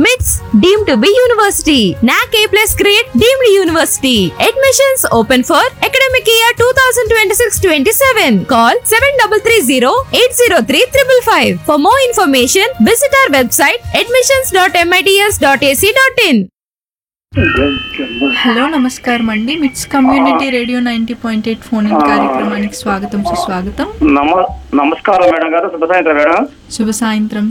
MITS deemed to be university. NAC A+ grade deemed university. Admissions open for academic year 2026-27. Call 7330-803-555. For more information, visit our website admissions.mits.ac.in. Hello నమస్కారం అండి. మిట్స్ community radio 90.8 phone in కార్యక్రమానికి స్వాగతం, సుస్వాగతం. నమస్కారం madam గారు. శుభ సాయంత్రం మేడం. శుభ సాయంత్రం